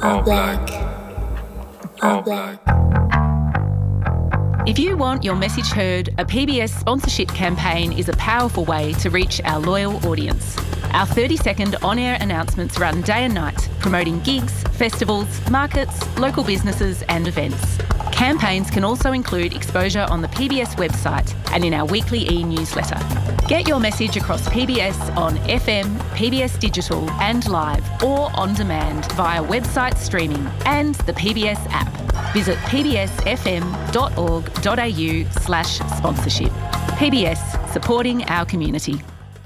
All black. All black. If you want your message heard, a PBS sponsorship campaign is a powerful way to reach our loyal audience. Our 30-second on-air announcements run day and night, promoting gigs, festivals, markets, local businesses and events. Campaigns can also include exposure on the PBS website and in our weekly e-newsletter. Get your message across PBS on FM, PBS Digital and live or on demand via website streaming and the PBS app. Visit pbsfm.org.au/sponsorship. PBS, supporting our community.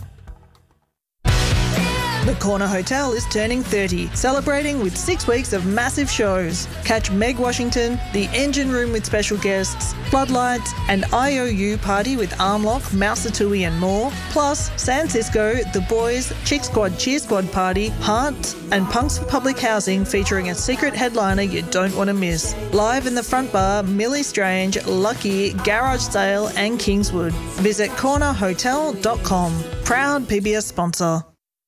The Corner Hotel is turning 30, celebrating with 6 weeks of massive shows. Catch Meg Washington, The Engine Room with special guests, Floodlights, and IOU Party with Armlock, Mouseatui and more. Plus, San Cisco, The Boys, Chick Squad Cheer Squad Party, Heart, and Punks for Public Housing featuring a secret headliner you don't want to miss. Live in the front bar, Millie Strange, Lucky, Garage Sale and Kingswood. Visit cornerhotel.com. Proud PBS sponsor.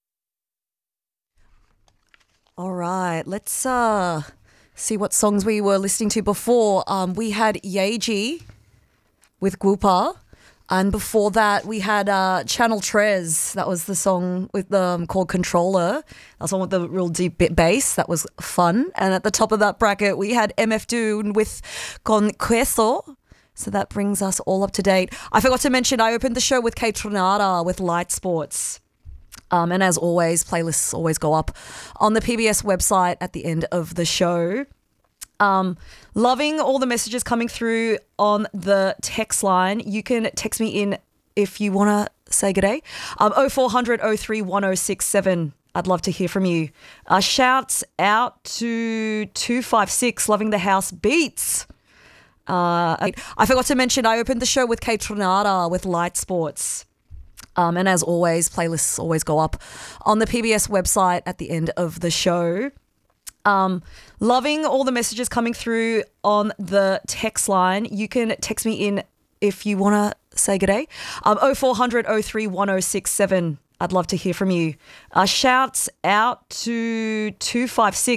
All right, let's see what songs we were listening to before. We had Yeji with Gwoopa, and before that we had Channel Trez. That was the song with called Controller. That's one with the real deep bit bass. That was fun. And at the top of that bracket we had MF Doom with Con Queso. So that brings us all up to date. I forgot to mention I opened the show with Kate Tronada with Light Sports. And as always, playlists always go up on the PBS website at the end of the show. Loving all the messages coming through on the text line. You can text me in if you want to say good day. 0400 03 1067. I'd love to hear from you. Shouts out to 256, Loving the House Beats. I forgot to mention I opened the show with Kate Tronada with Light Sports. And as always, playlists always go up on the PBS website at the end of the show. Loving all the messages coming through on the text line. You can text me in if you want to say good day. 0400 03 1067. I'd love to hear from you. Shouts out to 256.